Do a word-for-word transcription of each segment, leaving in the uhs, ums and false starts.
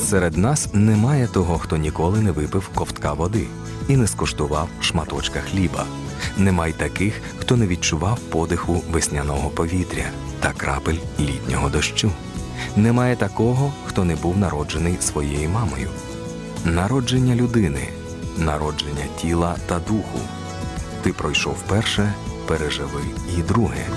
Серед нас немає того, хто ніколи не випив ковтка води і не скуштував шматочка хліба. Немає таких, хто не відчував подиху весняного повітря та крапель літнього дощу. Немає такого, хто не був народжений своєю мамою. Народження людини, народження тіла та духу. Ти пройшов перше, переживи і друге.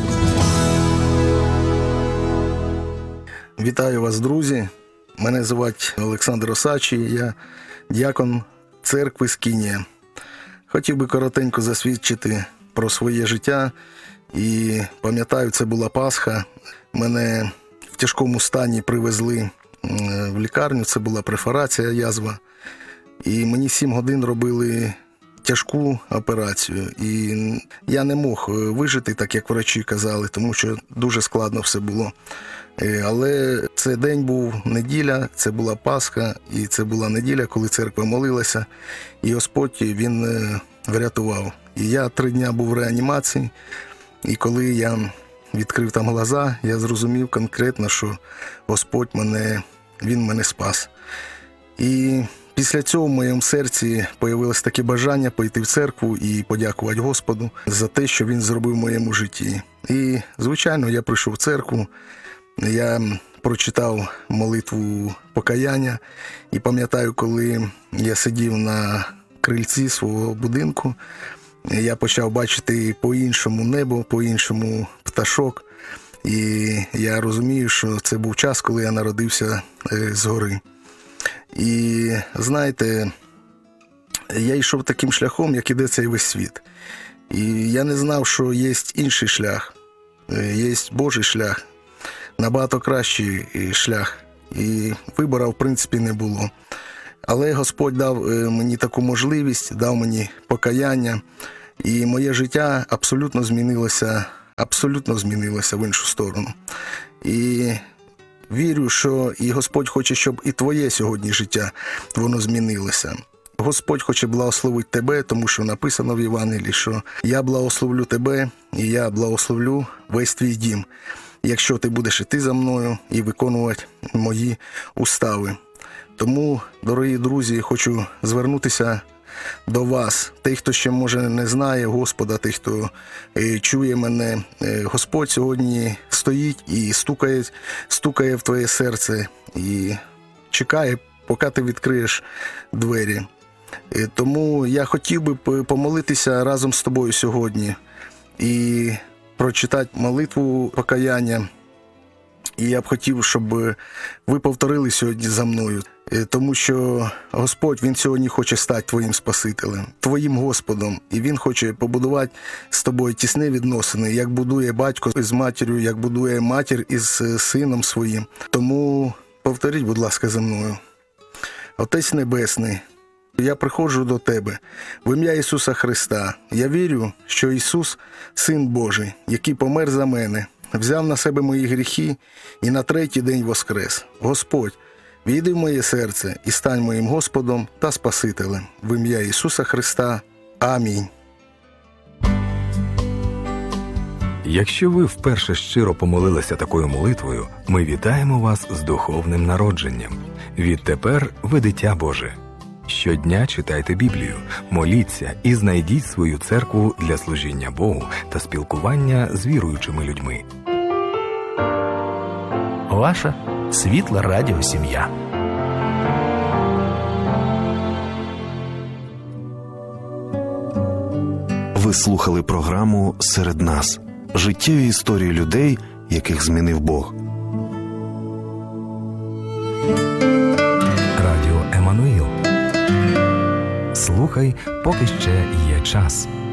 Вітаю вас, друзі. Мене звати Олександр Осадчий, я діакон церкви Скинія. Хотів би коротенько засвідчити про своє життя. І пам'ятаю, це була Пасха. Мене в тяжкому стані привезли в лікарню, це була перфорація, язва. І мені сім годин робили тяжку операцію. І я не мог вижити, так як врачі казали, тому що дуже складно все було. Але цей день був неділя, це була Пасха, і це була неділя, коли церква молилася, і Господь, Він врятував. І я три дня був в реанімації, і коли я відкрив там глаза, я зрозумів конкретно, що Господь мене, Він мене спас. І після цього в моєму серці появилось таке бажання пойти в церкву і подякувати Господу за те, що Він зробив в моєму житті. І, звичайно, я прийшов в церкву, я прочитав молитву покаяння і пам'ятаю, коли я сидів на крильці свого будинку, я почав бачити по-іншому небо, по-іншому пташок. І я розумію, що це був час, коли я народився згори. І, знаєте, я йшов таким шляхом, як іде цей весь світ. І я не знав, що є інший шлях, є Божий шлях, набагато кращий шлях. І вибору, в принципі, не було. Але Господь дав мені таку можливість, дав мені покаяння, і моє життя абсолютно змінилося, абсолютно змінилося в іншу сторону. І вірю, що і Господь хоче, щоб і твоє сьогодні життя, воно змінилося. Господь хоче благословити тебе, тому що написано в Євангелії, що «Я благословлю тебе, і я благословлю весь твій дім, якщо ти будеш іти за мною і виконувати мої устави». Тому, дорогі друзі, хочу звернутися до вас, тих, хто ще, може, не знає Господа, тих, хто е, чує мене. Е, Господь сьогодні стоїть і стукає, стукає в твоє серце і чекає, поки ти відкриєш двері. Е, тому я хотів би помолитися разом з тобою сьогодні і прочитати молитву покаяння. І я б хотів, щоб ви повторили сьогодні за мною. Тому що Господь, Він сьогодні хоче стати твоїм Спасителем, твоїм Господом. І Він хоче побудувати з тобою тісні відносини, як будує батько з матір'ю, як будує матір із сином своїм. Тому повторіть, будь ласка, за мною. Отець Небесний, я приходжу до Тебе в ім'я Ісуса Христа. Я вірю, що Ісус – Син Божий, який помер за мене, взяв на себе мої гріхи і на третій день воскрес. Господь, війди в моє серце і стань моїм Господом та Спасителем. В ім'я Ісуса Христа. Амінь. Якщо ви вперше щиро помолилися такою молитвою, ми вітаємо вас з духовним народженням. Відтепер ви дитя Боже. Щодня читайте Біблію, моліться і знайдіть свою церкву для служіння Богу та спілкування з віруючими людьми. Ваша світла радіосім'я. Ви слухали програму «Серед нас» – життєві історії людей, яких змінив Бог. Радіо Еммануїл. Слухай, поки ще є час.